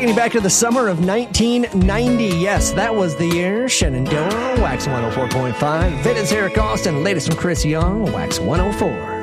Taking you back to the summer of 1990. Yes, that was the year. Shenandoah, Wax 104.5. Vintage Eric Austin, latest from Chris Young, Wax 104.